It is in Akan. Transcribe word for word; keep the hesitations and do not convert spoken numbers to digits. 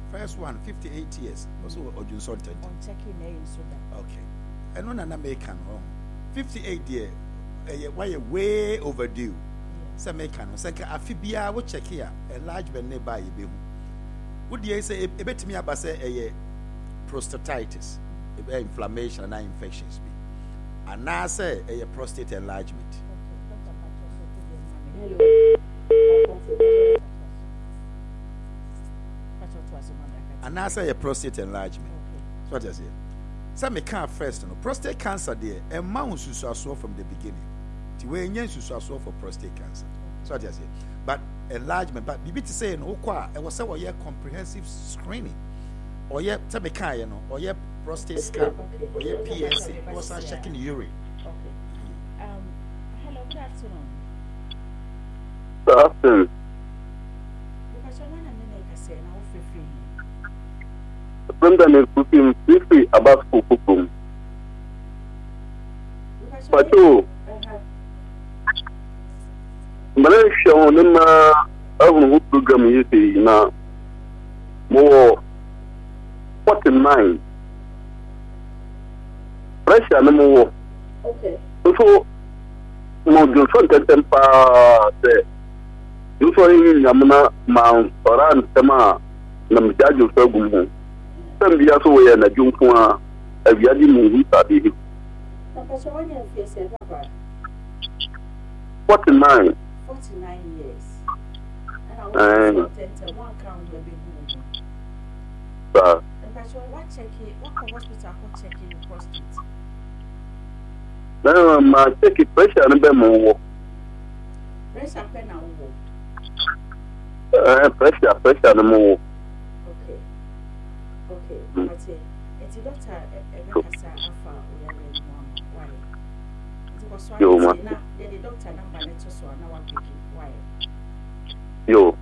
First one, fifty-eight years. Also, Ojunson ten. On checking name so that. Okay. And no, na make can wrong. fifty-eight year. Why you way overdue? Say make can. Say afibia we check here. Enlargement nearby you be. Would you say a bit me about say a prostatitis, a inflammation and infections be, and now say a prostate enlargement. And now say a prostate enlargement. So what I say? Some me can't first, no prostate cancer there. A mouse who saw from the beginning. To where you saw for prostate cancer. So what I say? But enlargement, but be to say no, it was so a comprehensive screening. Or yet, tell me, you know, or yet prostate scan, or yet P S C, or some checking urine. Okay. Um, hello, good afternoon. Good afternoon. Because you're not a minute, I say, now for free. Brendan is cooking briefly about Kukum. But you, Malaysia, on the program you see now, more forty-nine. Pressure no more. Okay. So, no, you don't get them pa there. You saw in Yamana Mount Oran Sama, Namjaju Fergumu. Some be also way and a Junkua, a Yadi movie study. Forty-nine. Forty-nine years. And I was content one count will be moving. Sir. What check it? What hospital could check in prostate? No, my check it pressure and be more. Pressure pen and Uh, pressure, pressure no more. Okay. Okay. But it's a doctor, a doctor, alpha, or why? It was why the doctor number let us know now. Why? Yo.